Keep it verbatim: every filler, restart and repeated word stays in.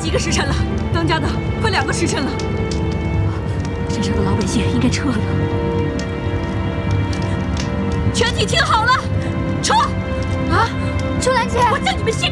几个时辰了？当家的快两个时辰了。镇上的老百姓应该撤了。全体听好了，撤！ 啊，秋兰姐， 我叫你们先